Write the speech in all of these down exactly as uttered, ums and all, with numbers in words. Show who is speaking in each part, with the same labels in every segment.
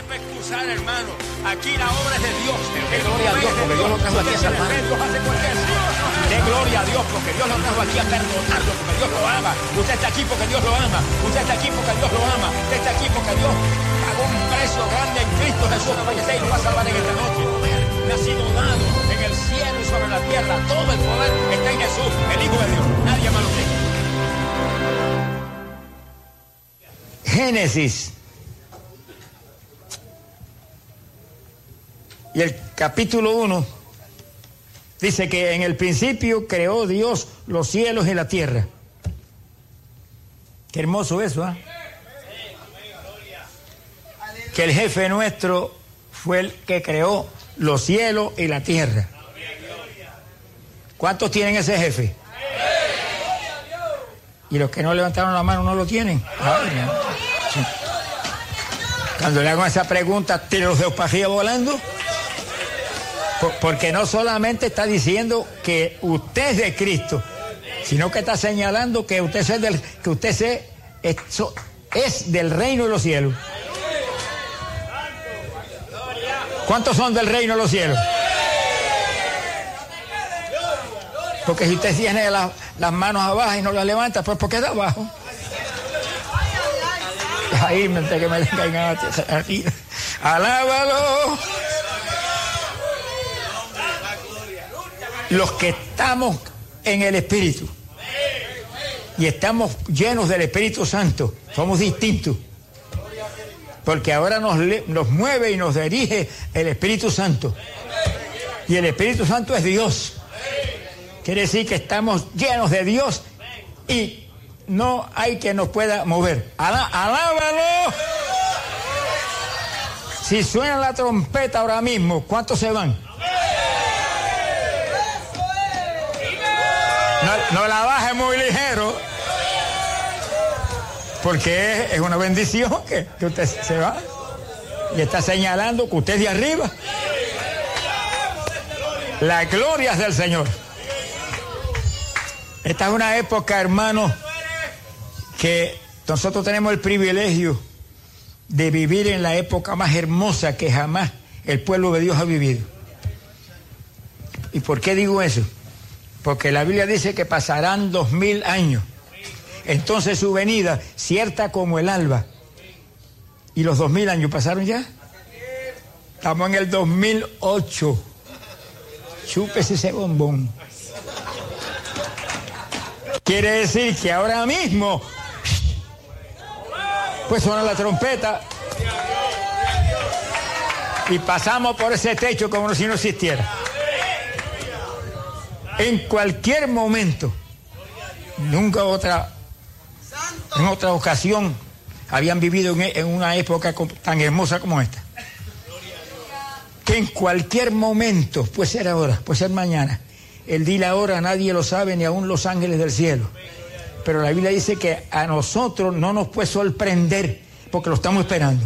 Speaker 1: excusar, hermano. Aquí la obra es de Dios.
Speaker 2: De gloria a Dios, porque Dios lo trajo aquí a salvar.
Speaker 1: De gloria a Dios, porque Dios lo trajo aquí a perdonarlo, porque Dios lo ama. Usted está aquí porque Dios lo ama. Usted está aquí porque Dios lo ama. Usted está aquí porque Dios pagó un precio grande en Cristo Jesús para que usted lo va a salvar en esta noche. Le ha sido dado en el cielo y sobre la tierra. Todo el poder está en Jesús, el Hijo de Dios. Nadie más lo tiene.
Speaker 2: Génesis. Y el capítulo uno dice que en el principio creó Dios los cielos y la tierra. Qué hermoso eso, ¿eh? Que el jefe nuestro fue el que creó los cielos y la tierra. ¿Cuántos tienen ese jefe? Y los que no levantaron la mano no lo tienen. Ay, no. Sí. Cuando le hago esa pregunta, ¿tiene los dedos para arriba volando? Por, porque no solamente está diciendo que usted es de Cristo, sino que está señalando que usted es del, que usted se, es, es del reino de los cielos. ¿Cuántos son del reino de los cielos? Porque si usted tiene la, las manos abajo y no las levanta, pues porque está abajo. Ahí me que me caigan aquí. Alábalo. Los que estamos en el Espíritu y estamos llenos del Espíritu Santo, somos distintos. Porque ahora nos, nos mueve y nos dirige el Espíritu Santo. Y el Espíritu Santo es Dios. Quiere decir que estamos llenos de Dios y no hay quien nos pueda mover. Alá, ¡alábalo! Si suena la trompeta ahora mismo, ¿cuántos se van? No, no la baje muy ligero, porque es, es una bendición que, que usted se va y está señalando que usted es de arriba. La gloria es del Señor. Esta es una época, hermano, que nosotros tenemos el privilegio de vivir en la época más hermosa que jamás el pueblo de Dios ha vivido. ¿Y por qué digo eso? Porque la Biblia dice que pasarán dos mil años. Entonces su venida, cierta como el alba. ¿Y los dos mil años pasaron ya? Estamos en el dos mil ocho. Chúpese ese bombón. Quiere decir que ahora mismo, pues suena la trompeta y pasamos por ese techo como si no existiera. En cualquier momento, nunca otra, en otra ocasión, habían vivido en, en una época tan hermosa como esta. Que en cualquier momento, puede ser ahora, puede ser mañana, el día y la hora nadie lo sabe, ni aún los ángeles del cielo. Pero la Biblia dice que a nosotros no nos puede sorprender, porque lo estamos esperando.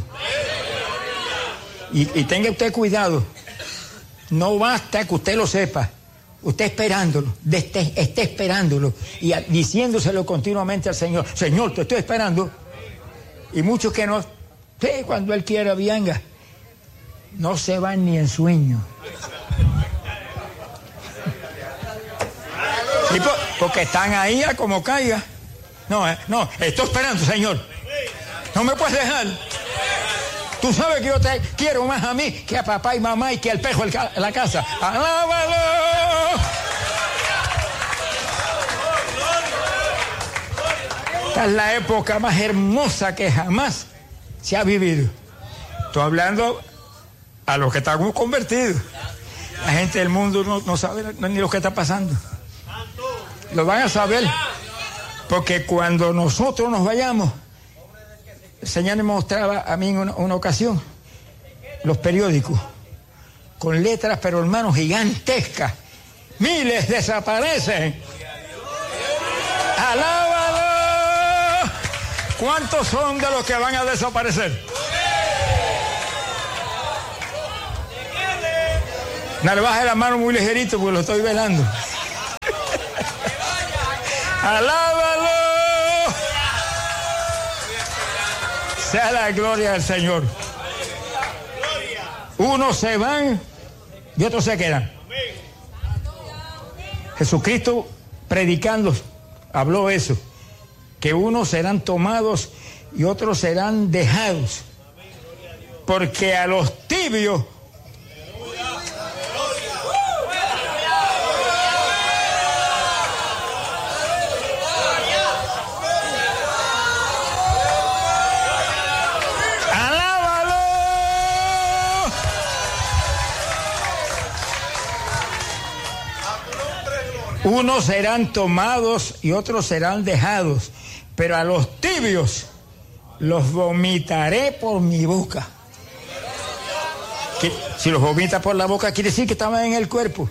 Speaker 2: Y, y tenga usted cuidado, no basta que usted lo sepa. Usted esperándolo, esté, esté esperándolo y a, diciéndoselo continuamente al Señor. Señor, te estoy esperando. Y muchos que no, sí, cuando Él quiera, venga, no se van ni en sueño. Y por, porque están ahí a como caiga. No, eh, no, estoy esperando, Señor. No me puedes dejar. Tú sabes que yo te quiero más a mí que a papá y mamá y que al pejo en la casa. ¡Alábalo! Esta es la época más hermosa que jamás se ha vivido. Estoy hablando a los que están convertidos. La gente del mundo no, no sabe ni lo que está pasando. Lo van a saber. Porque cuando nosotros nos vayamos, el Señor me mostraba a mí en una, una ocasión los periódicos con letras, pero hermanos, gigantescas. Miles desaparecen. ¡Alábalo! ¿Cuántos son de los que van a desaparecer? No le baje la mano muy ligerito porque lo estoy velando. ¡Alábalo! Sea la gloria del Señor. Unos se van y otros se quedan. Jesucristo predicando habló eso, que unos serán tomados y otros serán dejados, porque a los tibios unos serán tomados y otros serán dejados, pero a los tibios los vomitaré por mi boca. Que, si los vomita por la boca quiere decir que estaban en el cuerpo.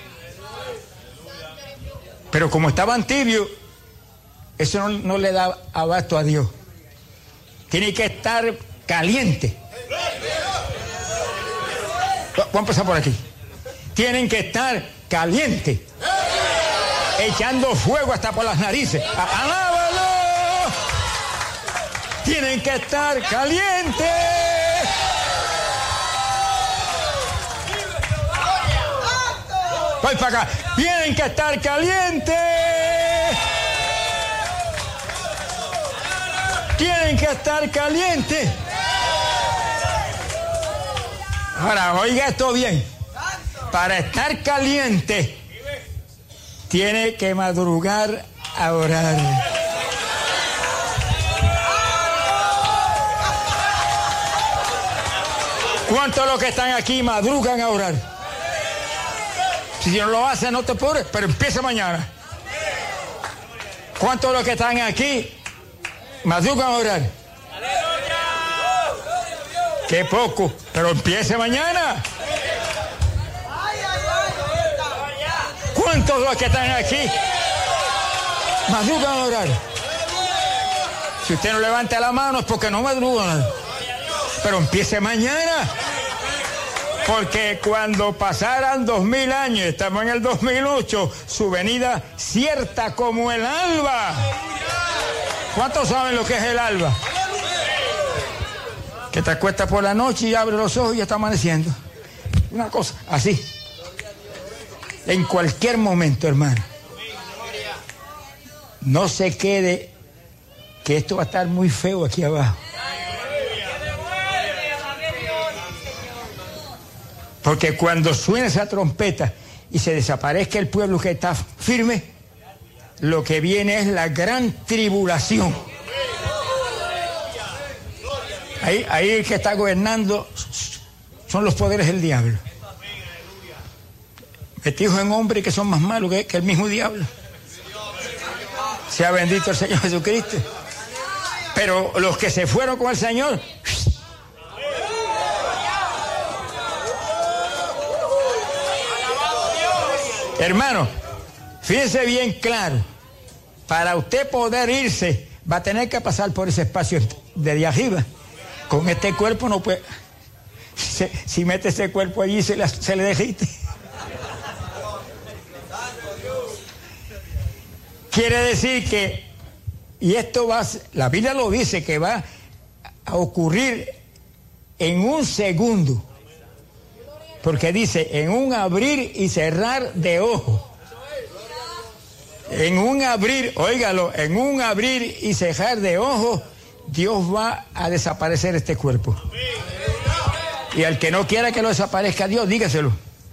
Speaker 2: Pero como estaban tibios, eso no, no le da abasto a Dios. Tiene que estar caliente. Vamos a empezar por aquí. Tienen que estar calientes, echando fuego hasta por las narices. ¡Alábalo! Tienen que estar calientes. Voy para acá. Tienen que estar calientes. Tienen que estar calientes. Ahora, oiga esto bien. Para estar caliente, tiene que madrugar a orar. ¿Cuántos de los que están aquí madrugan a orar? Si no lo hacen, no te apures, pero empieza mañana. ¿Cuántos de los que están aquí madrugan a orar? Qué poco, pero empiece mañana. ¿Cuántos de los que están aquí madrugan a orar? Si usted no levanta la mano es porque no madrugan. Pero empiece mañana. Porque cuando pasaran dos mil años, estamos en el dos mil ocho, su venida cierta como el alba. ¿Cuántos saben lo que es el alba? Que te acuestas por la noche y abres los ojos y ya está amaneciendo. Una cosa así. En cualquier momento, hermano. No se quede que esto va a estar muy feo aquí abajo. Porque cuando suene esa trompeta y se desaparezca el pueblo que está firme, lo que viene es la gran tribulación. Ahí, ahí el que está gobernando son los poderes del diablo. Metidos en hombres que son más malos que, que el mismo diablo. Sea bendito el Señor Jesucristo. Pero los que se fueron con el Señor, hermano, fíjense bien claro, para usted poder irse va a tener que pasar por ese espacio de allá arriba. Con este cuerpo no puede. Si, si mete ese cuerpo allí se le, se le derrite. Quiere decir que, y esto va, la Biblia lo dice, que va a ocurrir en un segundo. Porque dice, en un abrir y cerrar de ojos. En un abrir, óigalo, en un abrir y cerrar de ojos, Dios va a desaparecer este cuerpo. Y al que no quiera que lo desaparezca Dios, dígaselo.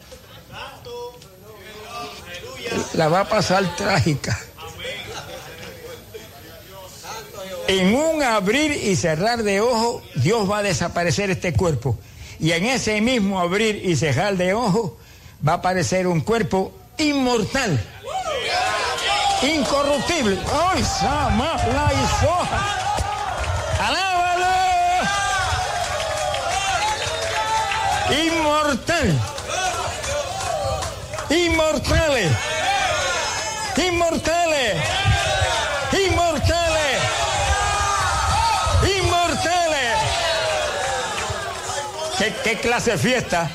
Speaker 2: La va a pasar trágica. En un abrir y cerrar de ojos, Dios va a desaparecer este cuerpo. Y en ese mismo abrir y cerrar de ojos, va a aparecer un cuerpo inmortal, incorruptible. ¡Ay, sama, la isoja! ¡Alábalo! Inmortal. Inmortales. Inmortales. Inmortales. Inmortales. ¿Qué, qué clase de fiesta?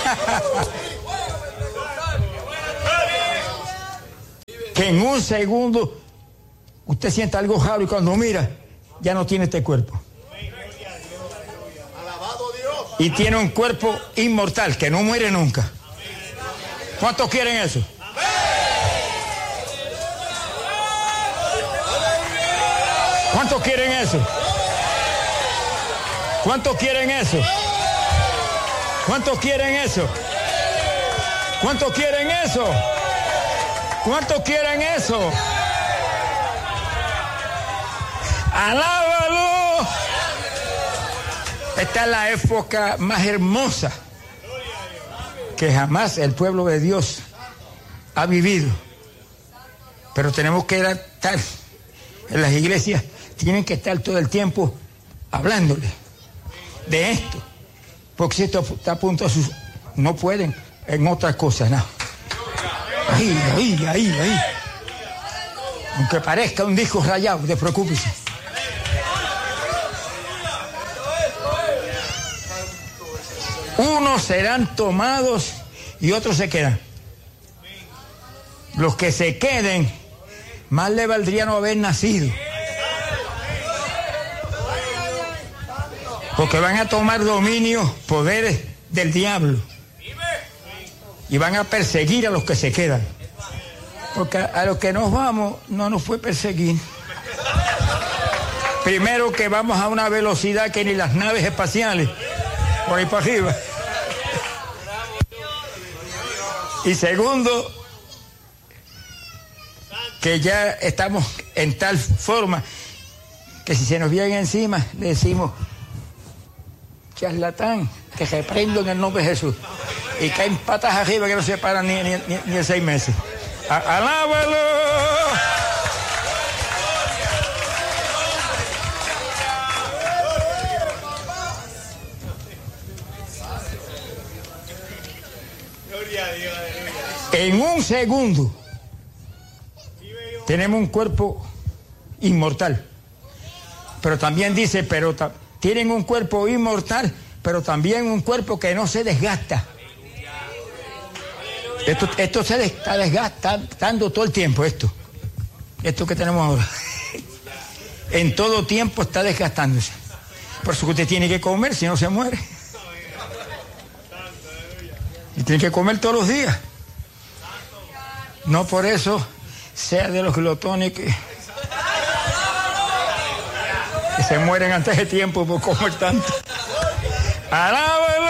Speaker 2: Que en un segundo usted siente algo raro y cuando mira ya no tiene este cuerpo. y tiene un cuerpo inmortal que no muere nunca. ¿Cuántos quieren eso? ¿Cuántos quieren eso? ¿Cuántos quieren eso? ¿Cuántos quieren eso? ¿Cuántos quieren eso? ¿Cuántos quieren eso? ¡Alábalo! Esta es la época más hermosa que jamás el pueblo de Dios ha vivido. Pero tenemos que estar en las iglesias, tienen que estar todo el tiempo hablándole de esto, porque si esto está a punto de sus... no pueden en otras cosas, no. Ahí, ahí, ahí, ahí. Aunque parezca un disco rayado, no te preocupes. Unos serán tomados y otros se quedan. Los que se queden, más le valdría no haber nacido. Porque van a tomar dominio, poderes del diablo. Y van a perseguir a los que se quedan. Porque a los que nos vamos no nos fue perseguir. Primero que vamos a una velocidad que ni las naves espaciales, por ahí para arriba. Y segundo, que ya estamos en tal forma que si se nos viene encima, le decimos, charlatán, que reprendo en el nombre de Jesús. Y caen patas arriba que no se paran ni, ni, ni, ni en seis meses. A- ¡Alábalo! En un segundo tenemos un cuerpo inmortal. Pero también dice, pero ta- tienen un cuerpo inmortal, pero también un cuerpo que no se desgasta. Esto, esto se está desgastando todo el tiempo, esto. Esto que tenemos ahora. En todo tiempo está desgastándose. Por eso que usted tiene que comer, si no se muere. Y tiene que comer todos los días. No por eso sea de los glotones que, que se mueren antes de tiempo por comer tanto. ¡Alábalo!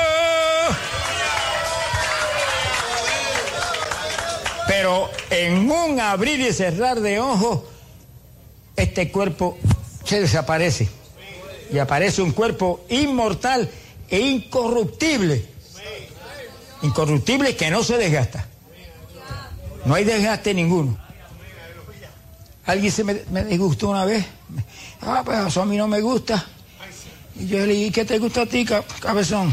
Speaker 2: Pero en un abrir y cerrar de ojos, este cuerpo se desaparece. Y aparece un cuerpo inmortal e incorruptible. Incorruptible que no se desgasta. No hay desgaste ninguno. Alguien se me, me disgustó una vez. Ah, pues eso a mí no me gusta. Y yo le dije, ¿qué te gusta a ti, cabezón?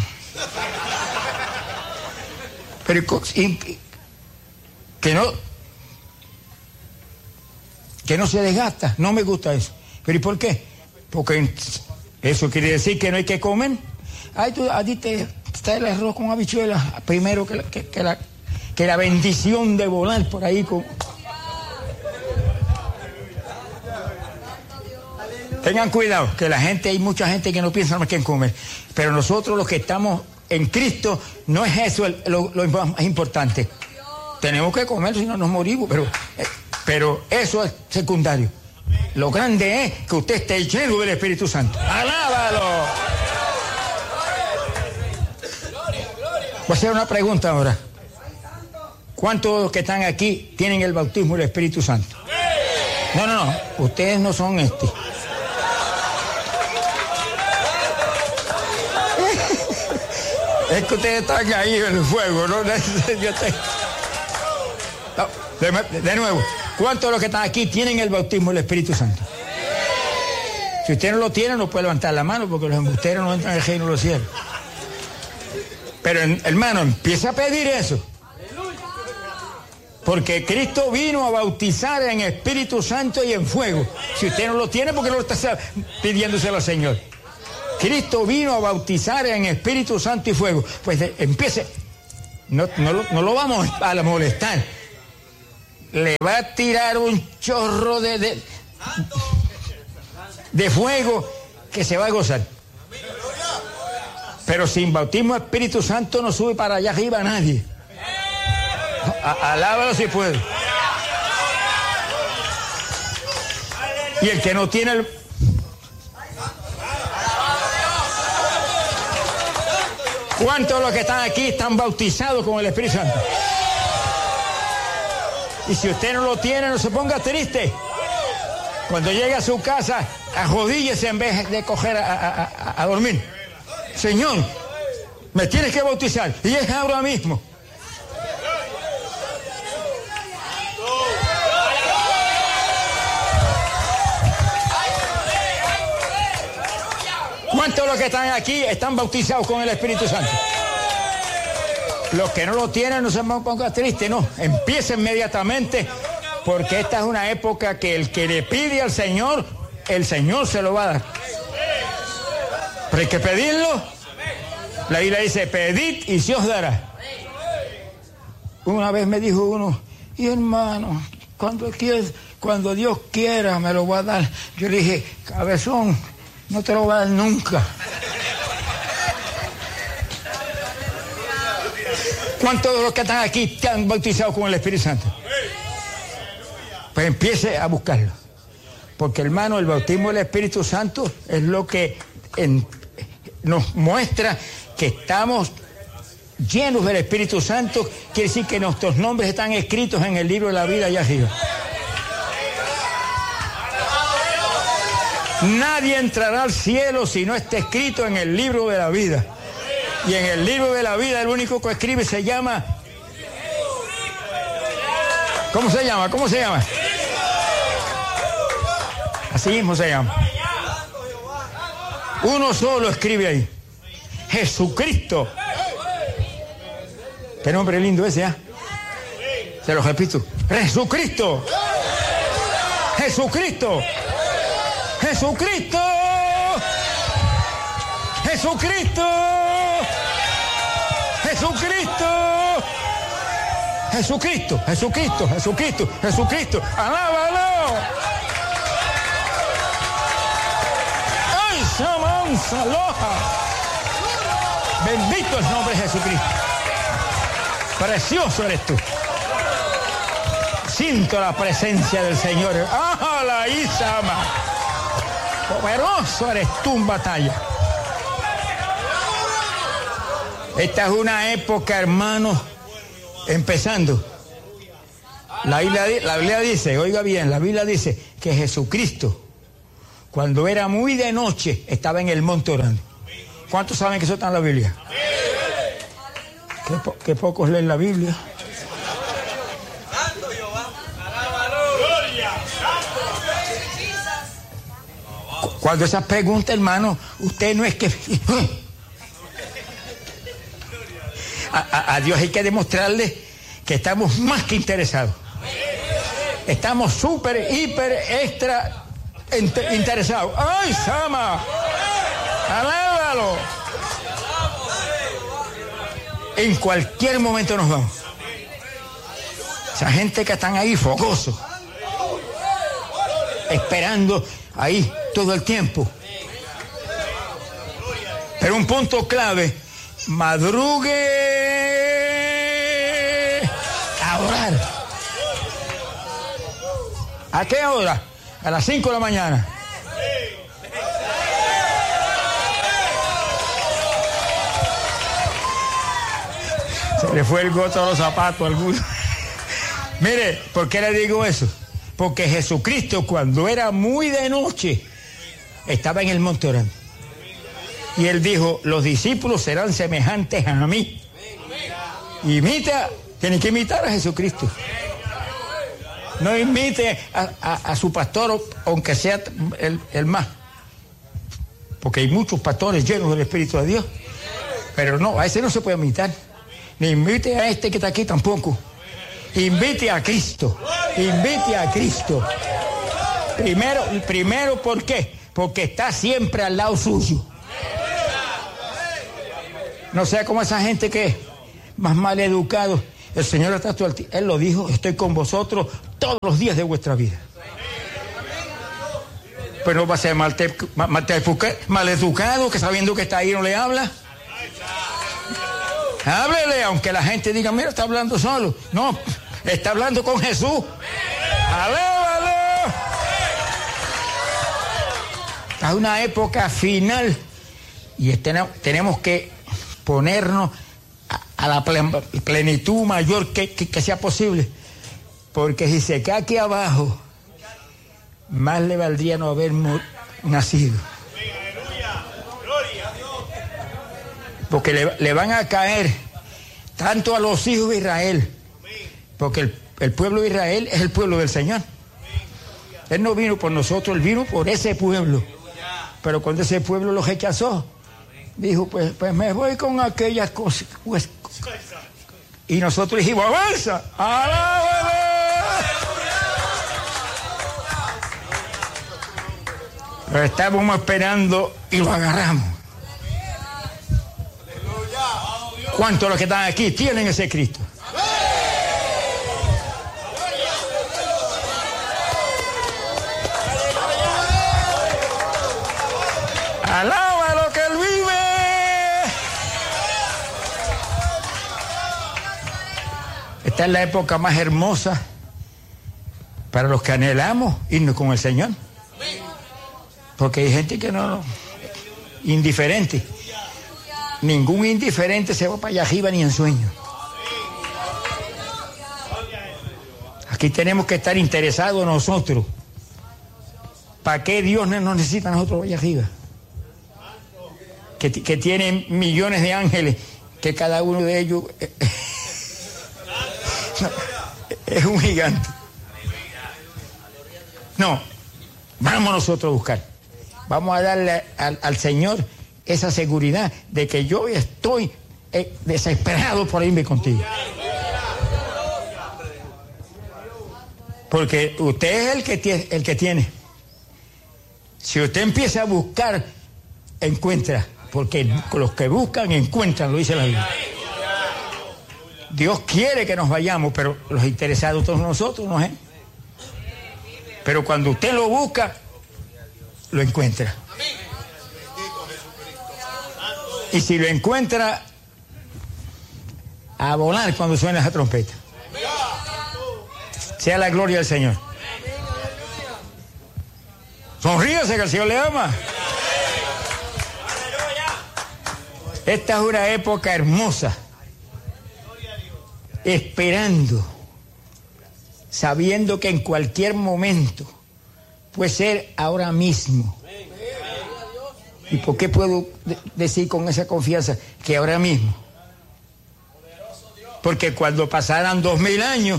Speaker 2: Pero y, que no que no se desgasta. No me gusta eso. ¿Pero y por qué? Porque eso quiere decir que no hay que comer. Ay, tú, a ti te está el arroz con habichuelas primero que la, que, que la que la bendición de volar por ahí con... Tengan cuidado, que la gente, hay mucha gente que no piensa más que en comer, pero nosotros los que estamos en Cristo, no es eso el, lo, lo más importante. Tenemos que comer si no nos morimos, pero, pero eso es secundario. Lo grande es que usted esté lleno del Espíritu Santo. ¡Alábalo! Voy a hacer una pregunta ahora. ¿Cuántos de los que están aquí tienen el bautismo del Espíritu Santo? No, no, no. Ustedes no son este. Es que ustedes están ahí en el fuego, ¿no? Yo te... no de, de nuevo. ¿Cuántos de los que están aquí tienen el bautismo del Espíritu Santo? Si usted no lo tiene, no puede levantar la mano porque los embusteros no entran en el reino de los cielos. Pero, hermano, empieza a pedir eso. Porque Cristo vino a bautizar en Espíritu Santo y en fuego. Si usted no lo tiene, ¿por qué no lo está pidiéndoselo al Señor? Cristo vino a bautizar en Espíritu Santo y fuego. Pues de, empiece. No, no, lo, no lo vamos a molestar. Le va a tirar un chorro de, de, de fuego que se va a gozar. Pero sin bautismo Espíritu Santo no sube para allá arriba a nadie. A, alábalo si puede. Y el que no tiene el... ¿Cuántos de los que están aquí están bautizados con el Espíritu Santo? Y si usted no lo tiene, no se ponga triste. Cuando llegue a su casa, arrodíllese en vez de coger a, a, a, a dormir. Señor, me tienes que bautizar. Y es ahora mismo. ¿Cuántos de los que están aquí están bautizados con el Espíritu Santo? Los que no lo tienen, no se pongan tristes, no. Empieza inmediatamente, porque esta es una época que el que le pide al Señor, el Señor se lo va a dar. Pero hay que pedirlo. La Biblia dice, pedid y se os dará. Una vez me dijo uno, y hermano, cuando, cuando Dios quiera me lo va a dar. Yo le dije, cabezón, no te lo va a dar nunca. ¿Cuántos de los que están aquí están bautizados con el Espíritu Santo? Pues empiece a buscarlo. Porque, hermano, el bautismo del Espíritu Santo es lo que en, nos muestra que estamos llenos del Espíritu Santo. Quiere decir que nuestros nombres están escritos en el libro de la vida allá arriba. Nadie entrará al cielo si no está escrito en el libro de la vida. Y en el libro de la vida el único que escribe se llama... ¿Cómo se llama? ¿Cómo se llama? Así mismo se llama. Uno solo escribe ahí. Jesucristo. Qué nombre lindo ese, ¿ah? ¿eh? Se lo repito. Jesucristo. Jesucristo. Jesucristo. Jesucristo. Jesucristo. Jesucristo. Jesucristo. Jesucristo. Jesucristo. Alábalo. ¡Ay, Samanza Loja! Bendito el nombre de Jesucristo. Precioso eres tú. Siento la presencia del Señor. ¡Ah, la Isama! Poderoso eres tú en batalla. Esta es una época, hermano, empezando. La Biblia, la Biblia dice, oiga bien, la Biblia dice que Jesucristo, cuando era muy de noche, estaba en el monte orando. ¿Cuántos saben que eso está en la Biblia? Que, po que pocos leen la Biblia. Cuando esas preguntas, hermano, usted no es que... A, a, a Dios hay que demostrarle que estamos más que interesados. Estamos súper, hiper, extra inter interesados. ¡Ay, Sama! ¡Alábalo! En cualquier momento nos vamos. Esa gente que están ahí fogosos, esperando ahí todo el tiempo. Pero un punto clave: madrugue a orar. ¿A qué hora? A las cinco de la mañana. Se le fue el goto a los zapatos a algunos. Mire, ¿por qué le digo eso? Porque Jesucristo, cuando era muy de noche, estaba en el monte orando. Y él dijo: los discípulos serán semejantes a mí. Imita, tiene que imitar a Jesucristo. No imite a, a, a su pastor, aunque sea el, el más. Porque hay muchos pastores llenos del Espíritu de Dios. Pero no, a ese no se puede imitar. Ni invite a este que está aquí tampoco. Invite a Cristo. Invite a Cristo. Primero, primero, ¿por qué? Porque está siempre al lado suyo. No sea como esa gente que es más mal educado. El Señor está todo el tiempo. Él lo dijo: estoy con vosotros todos los días de vuestra vida. Pues no va a ser mal, te, mal, mal educado, que sabiendo que está ahí no le habla. Háblele, aunque la gente diga, mira, está hablando solo. No, está hablando con Jesús. Alévalo. Es una época final y tenemos que ponernos a, a la plenitud mayor que, que, que sea posible. Porque si se cae aquí abajo, más le valdría no haber nacido. Porque le, le van a caer tanto a los hijos de Israel, porque el, el pueblo de Israel es el pueblo del Señor. Él no vino por nosotros, Él vino por ese pueblo. Pero cuando ese pueblo lo rechazó, dijo, pues, pues me voy con aquellas cosas. Pues, y nosotros dijimos, avanza, alábalo. Pero estábamos esperando y lo agarramos. ¿Cuántos de los que están aquí tienen ese Cristo? Alaba lo que Él vive. Esta es la época más hermosa para los que anhelamos irnos con el Señor. Porque hay gente que no, indiferente. Ningún indiferente se va para allá arriba ni en sueño. Aquí tenemos que estar interesados nosotros. ¿Para qué Dios nos necesita a nosotros allá arriba? Que, que tiene millones de ángeles, que cada uno de ellos no, es un gigante. No, vamos nosotros a buscar. Vamos a darle al, al Señor esa seguridad de que yo estoy eh, desesperado por irme contigo. Porque usted es el que tiene, el que tiene. Si usted empieza a buscar, encuentra. Porque los que buscan, encuentran, lo dice la Biblia. Dios quiere que nos vayamos, pero los interesados todos nosotros, ¿no es? Pero cuando usted lo busca, lo encuentra. Y si lo encuentra, a volar cuando suena esa trompeta. Sea la gloria del Señor. Sonríase que el Señor le ama. Esta es una época hermosa. Esperando, sabiendo que en cualquier momento puede ser ahora mismo. ¿Y por qué puedo de- decir con esa confianza que ahora mismo? Porque cuando pasaran dos mil años,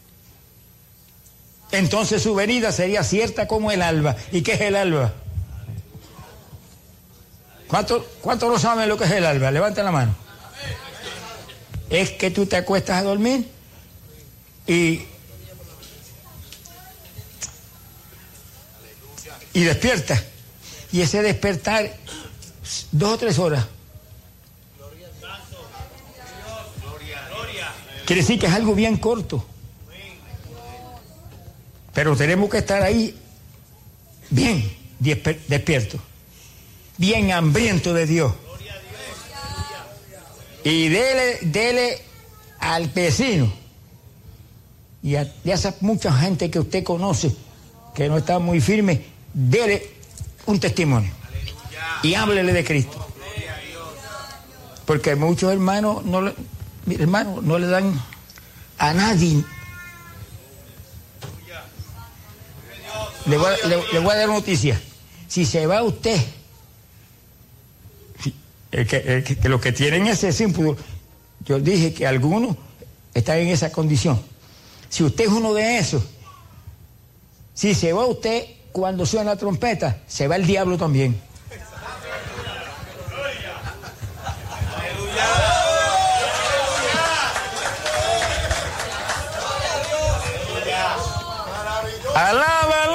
Speaker 2: entonces su venida sería cierta como el alba. ¿Y qué es el alba? ¿Cuántos cuánto lo saben lo que es el alba? Levanten la mano. Es que tú te acuestas a dormir y, y despiertas. Y ese despertar, dos o tres horas. Quiere decir que es algo bien corto. Pero tenemos que estar ahí bien despiertos, bien hambrientos de Dios. Y dele, dele al vecino y a, y a esa mucha gente que usted conoce que no está muy firme, dele un testimonio y háblele de Cristo. Porque muchos hermanos no le, hermanos no le dan a nadie. Le voy, a, le, le voy a dar noticia. Si se va usted, el que, el que, que los que tienen ese símbolo, yo dije que algunos están en esa condición. Si usted es uno de esos, si se va usted cuando suena la trompeta, se va el diablo también. ¡Alábalo!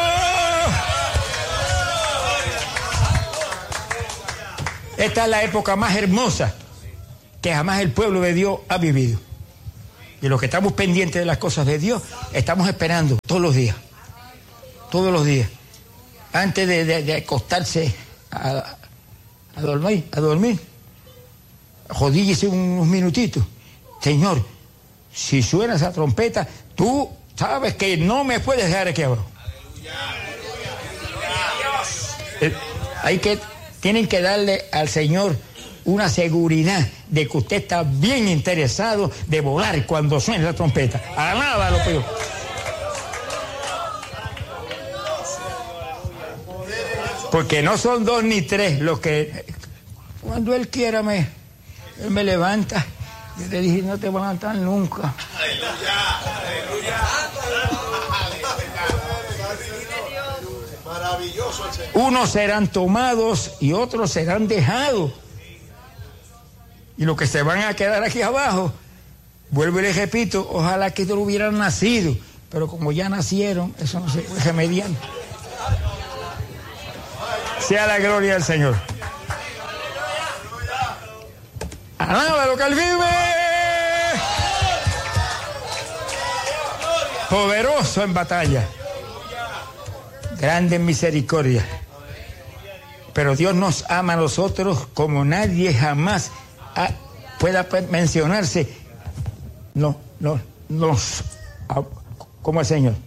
Speaker 2: Esta es la época más hermosa que jamás el pueblo de Dios ha vivido. Y los que estamos pendientes de las cosas de Dios, estamos esperando todos los días. Todos los días. Antes de, de, de acostarse a, a dormir, a dormir, jodíllese unos minutitos. Señor, si suena esa trompeta, tú sabes que no me puedes dejar aquí abajo. Eh, hay que, tienen que darle al Señor una seguridad de que usted está bien interesado de volar cuando suene la trompeta. Alábalo, peor. Porque no son dos ni tres los que... Cuando Él quiera me, él me levanta. Yo le dije, no te voy a levantar nunca. Unos serán tomados y otros serán dejados. Y los que se van a quedar aquí abajo, vuelvo y les repito, ojalá que no hubieran nacido, pero como ya nacieron, eso no se puede remediar. Sea la gloria del Señor. Alábalo que Él vive. Poderoso en batalla. Grande en misericordia. Pero Dios nos ama a nosotros como nadie jamás ha, pueda mencionarse. No, no, nos, como el Señor.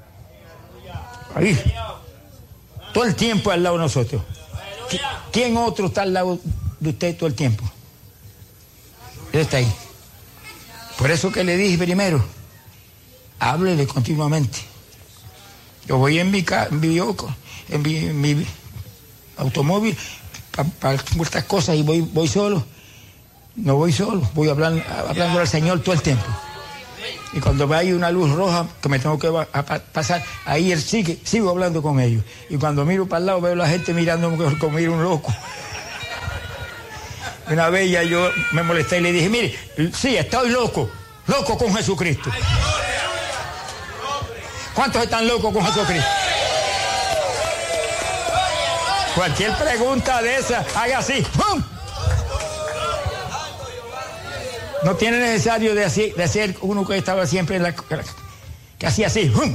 Speaker 2: Ahí. Todo el tiempo al lado de nosotros. ¿Quién otro está al lado de usted todo el tiempo? Él está ahí. Por eso que le dije primero, háblele continuamente. Yo voy en mi, en mi, en mi, en mi automóvil para pa muchas cosas y voy, voy solo. No voy solo, voy hablando, hablando al Señor todo el tiempo. Y cuando hay una luz roja que me tengo que a pasar, ahí él sigue, sigo hablando con ellos. Y cuando miro para el lado veo a la gente mirando como mira un loco. Una vez ya yo me molesté y le dije, mire, sí, estoy loco, loco con Jesucristo. ¿Cuántos están locos con Jesucristo? Cualquier pregunta de esa, haga así, ¡pum! No tiene necesario de hacer, de hacer uno que estaba siempre en la... que hacía así, ¡pum!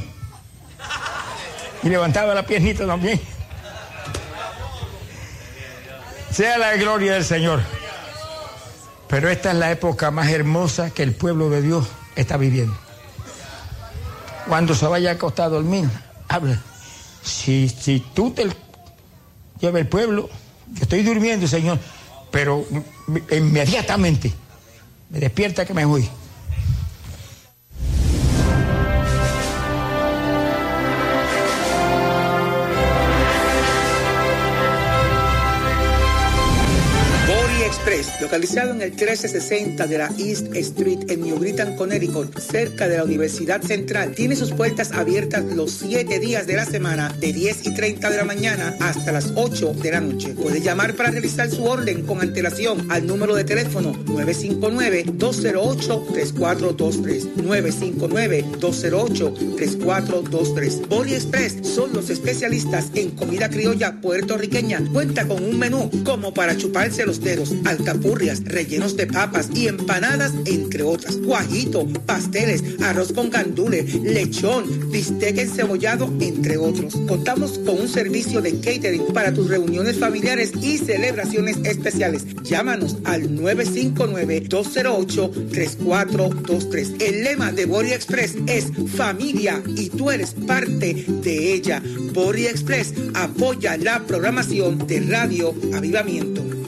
Speaker 2: Y levantaba la piernita también. Sea la gloria del Señor. Pero esta es la época más hermosa que el pueblo de Dios está viviendo. Cuando se vaya a acostar a dormir, habla. Si, si tú te llevas el pueblo, yo estoy durmiendo, Señor, pero inmediatamente me despierta que me voy.
Speaker 3: Express, localizado en el trece sesenta de la East Street en New Britain, Connecticut, cerca de la Universidad Central, tiene sus puertas abiertas los siete días de la semana, de diez y treinta de la mañana hasta las ocho de la noche. Puede llamar para realizar su orden con antelación al número de teléfono nueve cinco nueve, dos cero ocho, tres cuatro dos tres, nueve cinco nueve, dos cero ocho, tres cuatro dos tres. Bori Express son los especialistas en comida criolla puertorriqueña. Cuenta con un menú como para chuparse los dedos, alcapurrias, rellenos de papas y empanadas, entre otras. Guajito, pasteles, arroz con gandules, lechón, bistec encebollado, entre otros. Contamos con un servicio de catering para tus reuniones familiares y celebraciones especiales. Llámanos al nueve cinco nueve, dos cero ocho, tres cuatro dos tres. El lema de Bori Express es familia y tú eres parte de ella. Bori Express apoya la programación de Radio Avivamiento.